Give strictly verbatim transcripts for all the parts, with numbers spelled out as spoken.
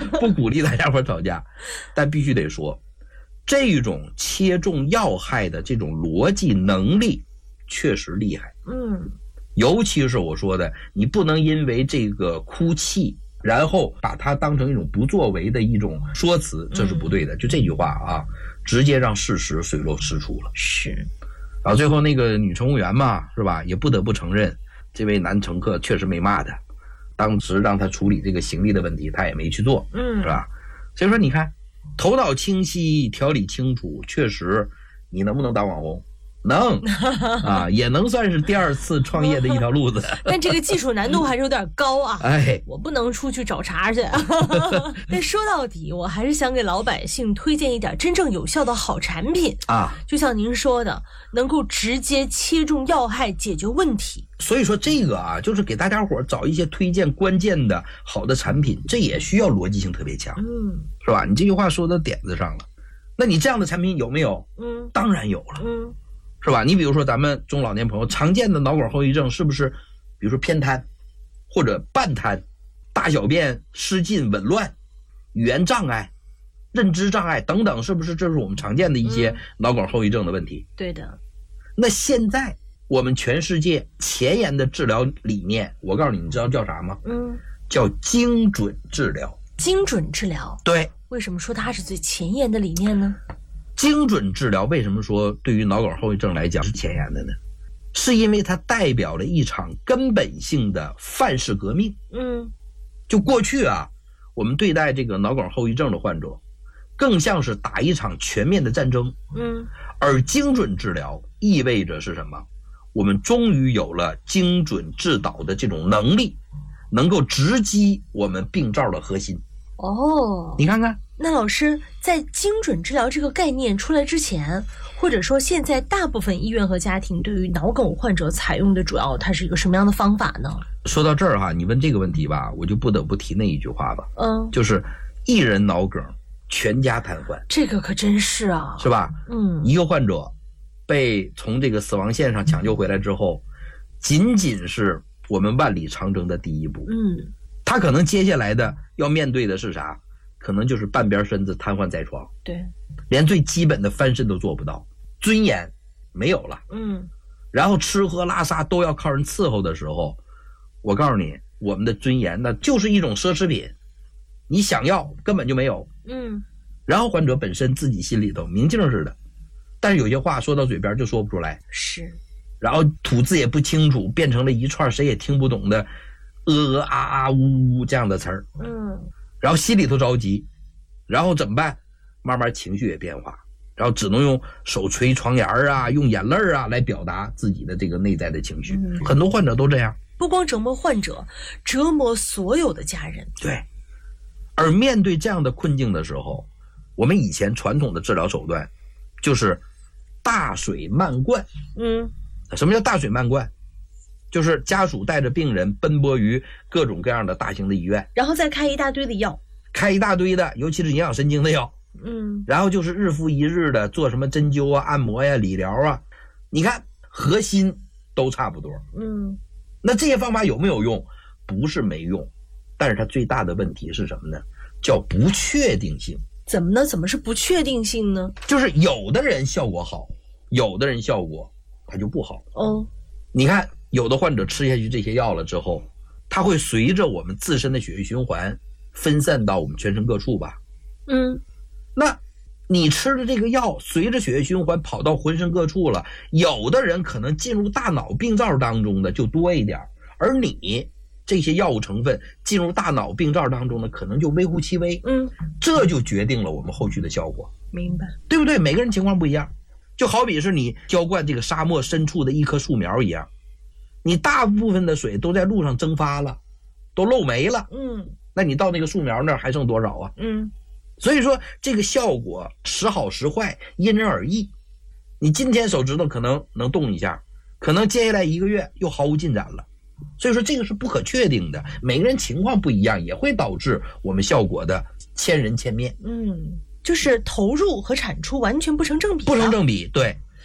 不鼓励大家伙吵架，但必须得说，这种切中要害的这种逻辑能力确实厉害。 嗯， 尤其是我说的，你不能因为这个哭泣，然后把它当成一种不作为的一种说辞，这是不对的。就这句话啊，直接让事实水落石出了。 是。 然后最后那个女乘务员嘛，是吧？也不得不承认，这位男乘客确实没骂他，当时让他处理这个行李的问题，他也没去做， 嗯， 是吧？所以说，你看，头脑清晰，条理清楚，确实，你能不能当网红？能啊，也能算是第二次创业的一条路子。 但这个技术难度还是有点高啊！ 哎， 我不能出去找茬去。但说到底，我还是想给老百姓推荐一点真正有效的好产品啊。 就像您说的，能够直接切中要害，解决问题。 所以说这个啊，就是给大家伙找一些推荐关键的好的产品，这也需要逻辑性特别强， 嗯， 是吧？你这句话说到点子上了。那你这样的产品有没有？ 嗯， 当然有了， 嗯。 是吧？你比如说咱们中老年朋友常见的脑梗后遗症，是不是比如说偏瘫或者半瘫，大小便失禁紊乱，语言障碍，认知障碍等等，是不是这是我们常见的一些脑梗后遗症的问题？ 嗯，对的。 那现在我们全世界前沿的治疗理念，我告诉你，你知道叫啥吗？ 嗯， 叫精准治疗。 精准治疗， 对。 为什么说它是最前沿的理念呢？ 精准治疗为什么说对于脑梗后遗症来讲是前沿的呢？是因为它代表了一场根本性的范式革命。 嗯， 就过去啊，我们对待这个脑梗后遗症的患者，更像是打一场全面的战争。 嗯， 而精准治疗意味着是什么？我们终于有了精准治导的这种能力，能够直击我们病灶的核心。 哦， 你看看。 那老师，在精准治疗这个概念出来之前，或者说现在大部分医院和家庭对于脑梗患者采用的主要它是一个什么样的方法呢？ 说到这儿哈，你问这个问题吧，我就不得不提那一句话吧， 嗯， 就是一人脑梗全家瘫痪。 这个可真是啊， 是吧？ 嗯， 一个患者被从这个死亡线上抢救回来之后，仅仅是我们万里长征的第一步。 嗯， 他可能接下来的要面对的是啥？可能就是半边身子瘫痪在床， 对， 连最基本的翻身都做不到，尊严没有了， 嗯， 然后吃喝拉撒都要靠人伺候的时候，我告诉你，我们的尊严那就是一种奢侈品，你想要根本就没有， 嗯， 然后患者本身自己心里头明镜似的，但是有些话说到嘴边就说不出来， 是， 然后吐字也不清楚，变成了一串谁也听不懂的呃呃啊啊呜呜这样的词儿， 嗯， 然后心里头着急，然后怎么办？慢慢情绪也变化，然后只能用手捶床沿啊，用眼泪啊来表达自己的这个内在的情绪。嗯，很多患者都这样， 不光折磨患者，折磨所有的家人。 对，而面对这样的困境的时候，我们以前传统的治疗手段就是大水漫灌。 嗯， 什么叫大水漫灌？就是家属带着病人奔波于各种各样的大型的医院， 然后再开一大堆的药， 开一大堆的，尤其是营养神经的药。 嗯， 然后就是日复一日的做什么针灸啊、按摩呀、理疗啊，你看核心都差不多。 嗯， 那这些方法有没有用？不是没用，但是它最大的问题是什么呢？叫不确定性。 怎么呢？怎么是不确定性呢？ 就是有的人效果好，有的人效果它就不好。 哦， 你看有的患者吃下去这些药了之后，它会随着我们自身的血液循环分散到我们全身各处吧。 嗯， 那你吃的这个药随着血液循环跑到浑身各处了，有的人可能进入大脑病灶当中的就多一点，而你这些药物成分进入大脑病灶当中的可能就微乎其微。 嗯， 这就决定了我们后续的效果。 明白， 对不对？每个人情况不一样，就好比是你浇灌这个沙漠深处的一棵树苗一样，你大部分的水都在路上蒸发了，都漏没了。 嗯， 那你到那个树苗那儿还剩多少啊？ 嗯， 所以说这个效果时好时坏，因人而异。你今天手指头可能能动一下，可能接下来一个月又毫无进展了。所以说这个是不可确定的，每个人情况不一样，也会导致我们效果的千人千面。 嗯，就是投入和产出完全不成正比， 不成正比。对，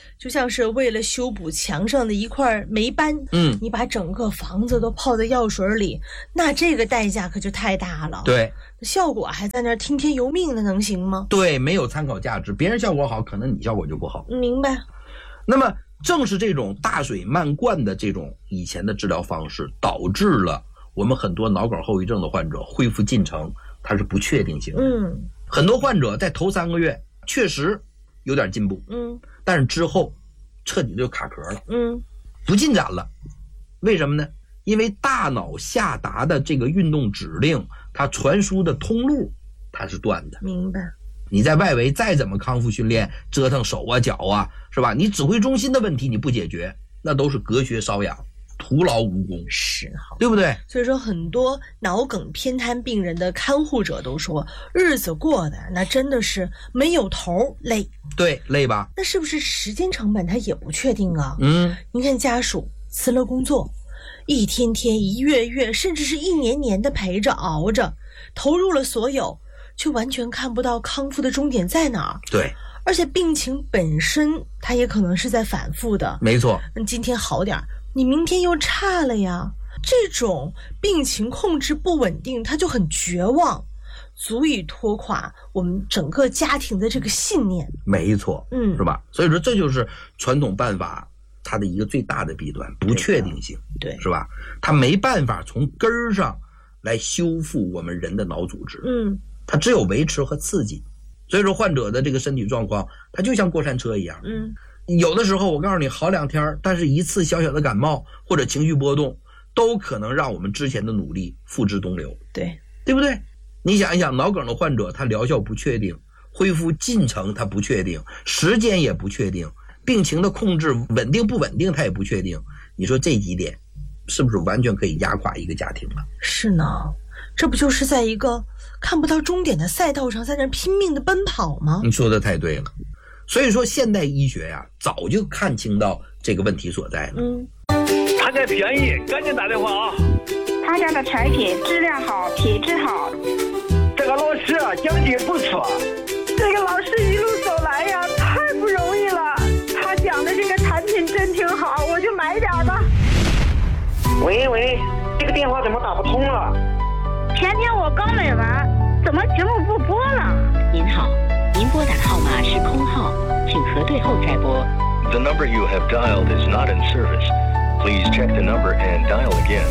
就像是为了修补墙上的一块霉斑， 嗯， 你把整个房子都泡在药水里，那这个代价可就太大了。 对， 效果还在那儿听天由命的，能行吗？ 对，没有参考价值，别人效果好，可能你效果就不好。 明白。 那么正是这种大水漫灌的这种以前的治疗方式，导致了我们很多脑梗后遗症的患者恢复进程它是不确定性的。 嗯， 很多患者在头三个月确实有点进步， 嗯， 但是之后彻底就卡壳了， 嗯， 不进展了。为什么呢？因为大脑下达的这个运动指令，它传输的通路它是断的。 明白。 你在外围再怎么康复训练，折腾手啊脚啊，是吧？你指挥中心的问题你不解决，那都是隔靴搔痒，徒劳无功， 是哈， 对不对？ 所以说，很多脑梗偏瘫病人的看护者都说，日子过的那真的是没有头，累。 对，累吧？ 那是不是时间成本他也不确定啊？ 嗯， 您看家属辞了工作，一天天、一月月，甚至是一年年的陪着熬着，投入了所有，却完全看不到康复的终点在哪儿。 对， 而且病情本身它也可能是在反复的。 没错。 嗯，今天好点，你明天又差了呀。这种病情控制不稳定，它就很绝望，足以拖垮我们整个家庭的这个信念。 没错， 嗯， 是吧？所以说这就是传统办法它的一个最大的弊端，不确定性， 对， 是吧？它没办法从根儿上来修复我们人的脑组织， 嗯， 它只有维持和刺激。所以说患者的这个身体状况，它就像过山车一样， 嗯， 有的时候我告诉你好两天，但是一次小小的感冒或者情绪波动，都可能让我们之前的努力付之东流， 对， 对不对？你想一想，脑梗的患者他疗效不确定，恢复进程他不确定，时间也不确定，病情的控制稳定不稳定他也不确定，你说这几点是不是完全可以压垮一个家庭了？ 是呢，这不就是在一个看不到终点的赛道上在那拼命的奔跑吗？ 你说的太对了。所以说现代医学呀，早就看清到这个问题所在了。 嗯， 他家便宜，赶紧打电话啊！ 他家的产品质量好，品质好。 这个老师啊，讲解不错。 这个老师一路走来呀，太不容易了。他讲的这个产品真挺好，我就买点吧。 喂喂，这个电话怎么打不通了？ 前天我刚买完，怎么节目不播了？ 您好，您拨打的号码是空号，请核对后再拨。 The number you have dialed is not in service. Please check the number and dial again.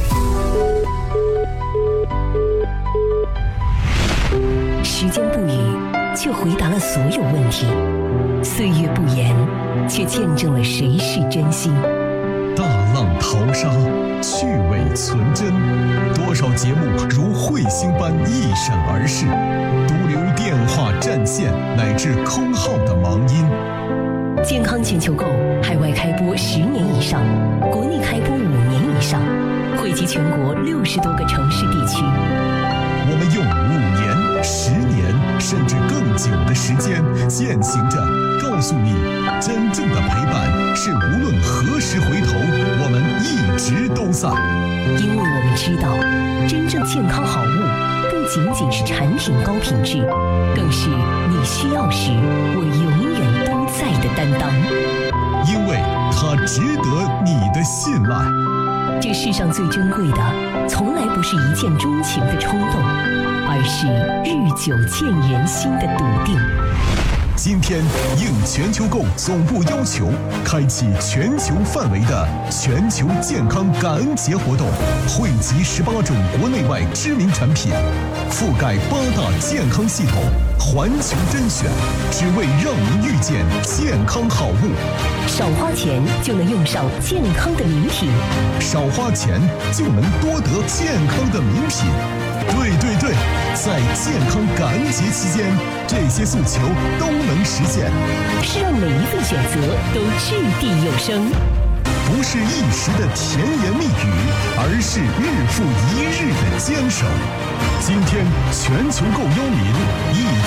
时间不语，却回答了所有问题；岁月不言，却见证了谁是真心。 大浪淘沙，趣味存真，多少节目如彗星般一闪而逝，独留电话占线乃至空号的忙音。 健康全球购海外开播十年以上，国内开播五年以上，惠及全国六十多个城市地区。 我们用五年、十年甚至更久的时间，践行着告诉你，真正的陪伴是无论何时回头，我们一直都在。 因为我们知道，真正健康好物不仅仅是产品高品质，更是你需要时我永远都在的担当。 因为它值得你的信赖。 这世上最珍贵的，从来不是一见钟情的冲动，而是日久见人心的笃定。 今天应全球购总部要求，开启全球范围的全球健康感恩节活动，汇集十八种国内外知名产品，覆盖八大健康系统，环球甄选，只为让您遇见健康好物。 少花钱就能用上健康的名品， 少花钱就能多得健康的名品。对对对，在健康感恩节期间，这些诉求都能实现， 是让每一份选择都掷地有声， 不是一时的甜言蜜语，而是日复一日的坚守。今天全球购邀您一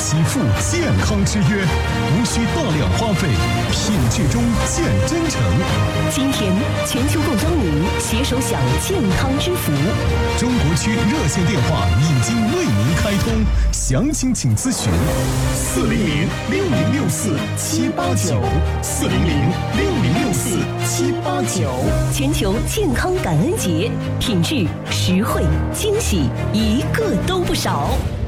起付健康之约，无需大量花费，品质中见真诚。 今天全球购招您携手享健康之福。 中国区热线电话已经为您开通，详情请咨询四零零六零六四七八九四零零六零六四七八九。 全球健康感恩节，品质、实惠、惊喜，一个都不少。